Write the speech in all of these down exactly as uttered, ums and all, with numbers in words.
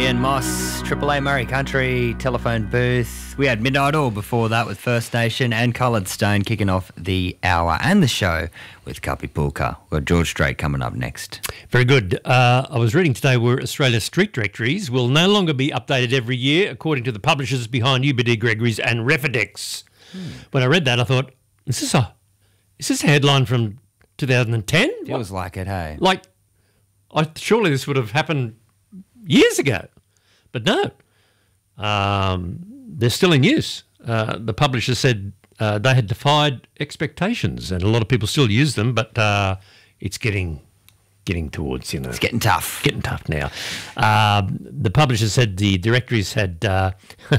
Ian Moss, Triple A Murray Country, telephone booth. We had Midnight Oil before that with First Nation and Coloured Stone kicking off the hour and the show with Kapi Pulka. We've got George Strait coming up next. Very good. Uh, I was reading today where Australia's street directories will no longer be updated every year according to the publishers behind U B D Gregory's and Refidex. Hmm. When I read that, I thought, is this a, is this a headline from two thousand ten? Feels what? like it, hey? Like, I, surely this would have happened years ago. But no, um, they're still in use. Uh, the publisher said uh, they had defied expectations, and a lot of people still use them, but uh, it's getting getting towards, you know. It's getting tough. Getting tough now. Um, the publisher said the directories had uh,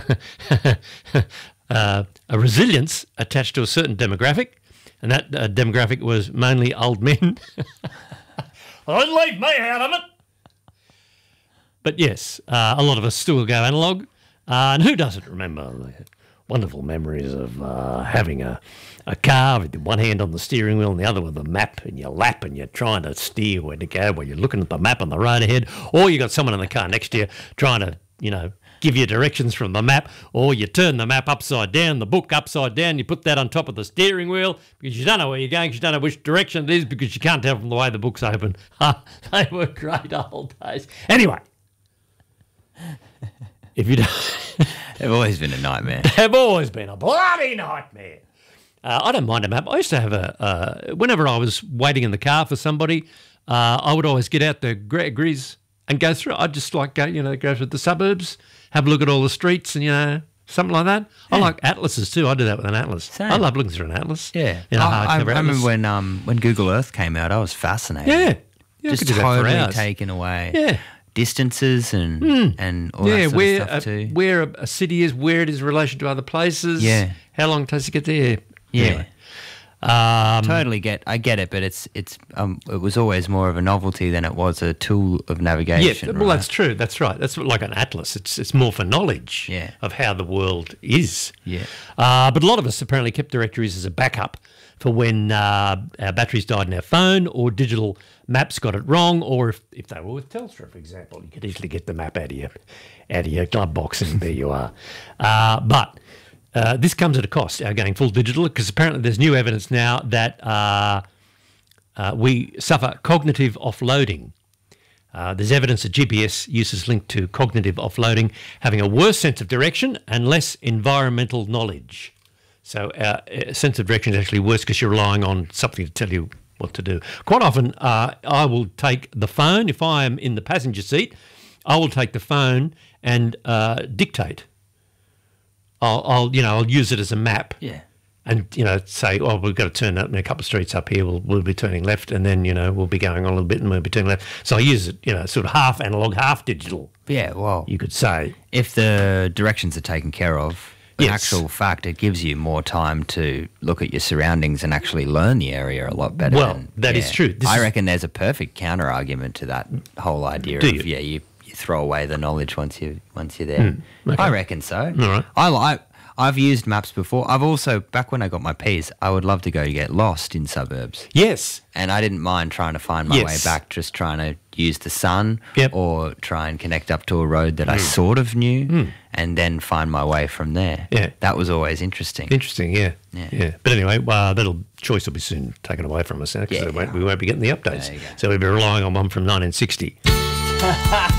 uh, a resilience attached to a certain demographic, and that uh, demographic was mainly old men. Don't leave me out of it. But yes, uh, a lot of us still go analogue. Uh, and who doesn't remember the wonderful memories of uh, having a, a car with one hand on the steering wheel and the other with a map in your lap, and you're trying to steer where to go while you're looking at the map on the road ahead, or you got someone in the car next to you trying to, you know, give you directions from the map, or you turn the map upside down, the book upside down, you put that on top of the steering wheel because you don't know where you're going, you don't know which direction it is because you can't tell from the way the book's open. They were great old days. Anyway. If you don't, they've always been a nightmare. They've always been a bloody nightmare. Uh, I don't mind a map. I used to have a, uh, whenever I was waiting in the car for somebody, uh, I would always get out the Gregory's and go through. I'd just like go, you know, go through the suburbs, have a look at all the streets, and you know, something like that. Yeah. I like atlases too. I do that with an atlas. Same. I love looking through an atlas. Yeah, you know, I, I, I atlas. remember when um when Google Earth came out, I was fascinated. Yeah, yeah just totally taken away. Yeah. Distances and mm. and all yeah, that sort where, of stuff too. Uh, where a, a city is, where it is in relation to other places. Yeah. How long it takes to get there. Yeah. Anyway. Um, totally get, I get it, but it's it's um it was always more of a novelty than it was a tool of navigation. Yeah, well, right? that's true. That's right. That's like an atlas. It's it's more for knowledge yeah. of how the world is. Yeah. Uh, but a lot of us apparently kept directories as a backup for when uh, our batteries died in our phone, or digital maps got it wrong, or if, if they were with Telstra, for example, you could easily get the map out of your out of your glove box, and there you are. Uh, but uh, this comes at a cost, our going full digital, because apparently there's new evidence now that uh, uh, we suffer cognitive offloading. Uh, there's evidence that G P S use is linked to cognitive offloading, having a worse sense of direction and less environmental knowledge. So our uh, sense of direction is actually worse because you're relying on something to tell you what to do. Quite often, uh, I will take the phone, if I am in the passenger seat, I will take the phone and uh, dictate. I'll, I'll, you know, I'll use it as a map. Yeah. And, you know, say, oh, we've got to turn up in a couple of streets up here, we'll, we'll be turning left, and then, you know, we'll be going on a little bit and we'll be turning left. So I use it, you know, sort of half analogue, half digital. Yeah, well. You could say. If the directions are taken care of, in yes. actual fact, it gives you more time to look at your surroundings and actually learn the area a lot better. Well, than, that yeah. is true. This I is... reckon there's a perfect counter argument to that whole idea Do of you? yeah, you, you throw away the knowledge once you once you're there. Mm, okay. I reckon so. All right. I like. I've used maps before. I've also, back when I got my P's, I would love to go get lost in suburbs. Yes. And I didn't mind trying to find my yes. way back, just trying to use the sun yep. or try and connect up to a road that mm. I sort of knew mm. and then find my way from there. Yeah. That was always interesting. Interesting, yeah. Yeah. yeah. But anyway, uh, that choice will be soon taken away from us now because yeah. we, won't, we won't be getting the updates. There you go. So we'll be relying on one from nineteen sixty.